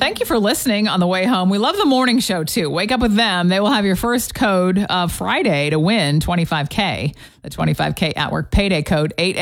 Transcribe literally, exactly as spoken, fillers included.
thank you for listening on the way home. We love the morning show, too. Wake up with them. They will have your first code uh, Friday to win twenty-five K, the twenty-five K at work payday code eight